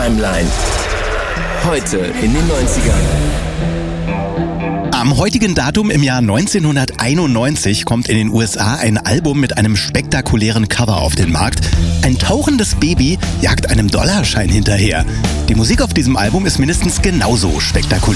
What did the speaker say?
Timeline. Heute in den 90ern. Am heutigen Datum im Jahr 1991 kommt in den USA ein Album mit einem spektakulären Cover auf den Markt. Ein tauchendes Baby jagt einem Dollarschein hinterher. Die Musik auf diesem Album ist mindestens genauso spektakulär.